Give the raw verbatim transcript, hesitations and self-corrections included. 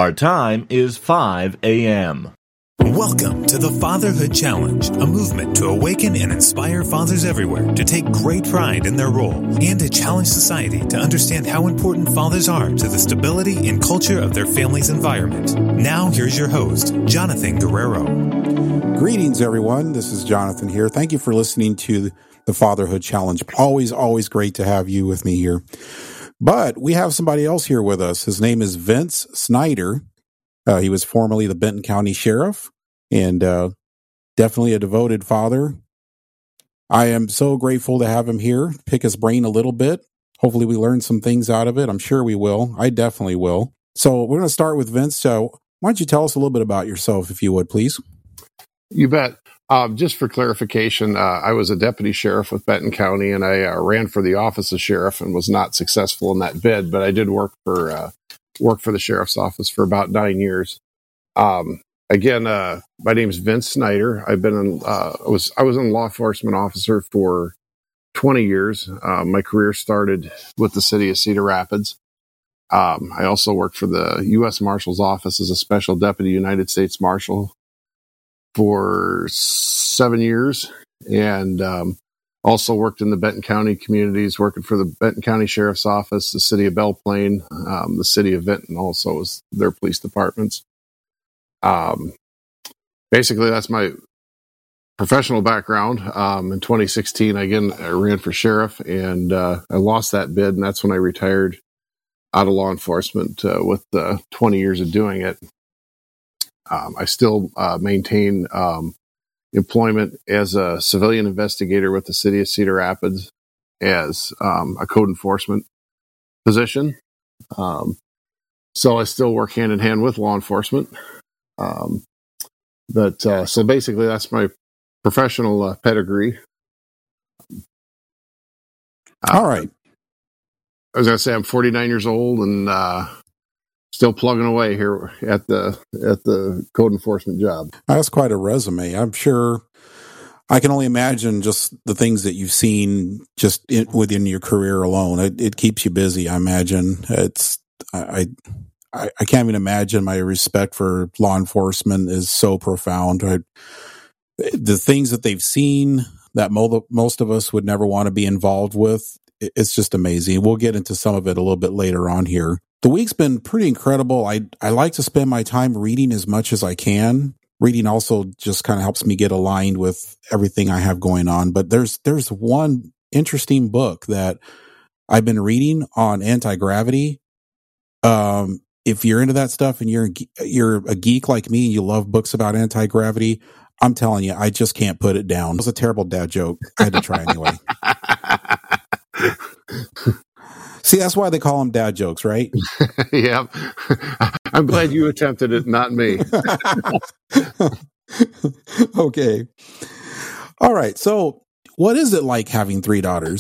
Our time is five a.m. Welcome to the Fatherhood Challenge, a movement to awaken and inspire fathers everywhere to take great pride in their role and to challenge society to understand how important fathers are to the stability and culture of their family's environment. Now, here's your host, Jonathan Guerrero. Greetings, everyone. This is Jonathan here. Thank you for listening to the Fatherhood Challenge. Always, always great to have you with me here. But we have somebody else here with us. His name is Vince Snyder. Uh, he was formerly the Benton County Sheriff and uh, definitely a devoted father. I am so grateful to have him here, pick his brain a little bit. Hopefully we learn some things out of it. I'm sure we will. I definitely will. So we're going to start with Vince. So why don't you tell us a little bit about yourself, if you would, please? You bet. Um, just for clarification, uh, I was a deputy sheriff with Benton County, and I uh, ran for the office of sheriff and was not successful in that bid. But I did work for uh, work for the sheriff's office for about nine years. Um, again, uh, my name is Vince Snyder. I've been in, uh, I was I was a law enforcement officer for twenty years. Uh, my career started with the city of Cedar Rapids. Um, I also worked for the U S Marshal's office as a special deputy United States Marshal for seven years, and um, also worked in the Benton County communities, working for the Benton County Sheriff's Office, the city of Belle Plaine, um, the city of Vinton also was their police departments. Um, basically, that's my professional background. Um, in twenty sixteen, again, I ran for sheriff, and uh, I lost that bid, and that's when I retired out of law enforcement uh, with uh, twenty years of doing it. Um, I still uh, maintain um, employment as a civilian investigator with the city of Cedar Rapids as um, a code enforcement position. Um, so I still work hand in hand with law enforcement. Um, but uh, so basically, that's my professional uh, pedigree. Uh, All right. I was going to say I'm forty-nine years old and uh, still plugging away here at the at the code enforcement job. That's quite a resume. I'm sure. I can only imagine just the things that you've seen just in, within your career alone. It, it keeps you busy. I imagine it's. I, I I can't even imagine. My respect for law enforcement is so profound. I, the things that they've seen that mo- most of us would never want to be involved with. It's just amazing. We'll get into some of it a little bit later on here. The week's been pretty incredible. I I like to spend my time reading as much as I can. Reading also just kind of helps me get aligned with everything I have going on. But there's there's one interesting book that I've been reading on anti-gravity. Um, if you're into that stuff and you're you're a geek like me and you love books about anti-gravity, I'm telling you, I just can't put it down. It was a terrible dad joke. I had to try anyway. See, that's why they call them dad jokes, right? Yeah. I'm glad you attempted it, not me. Okay. All right. So what is it like having three daughters?